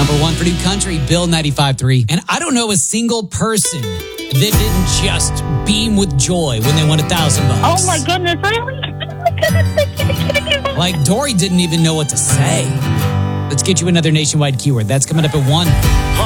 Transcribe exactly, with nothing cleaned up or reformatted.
number one for New Country, Bill ninety-five three. And I don't know a single person that didn't just beam with joy when they won a thousand bucks. Oh my goodness, really? Oh my goodness. Like Dory didn't even know what to say. Let's get you another nationwide keyword. That's coming up at one.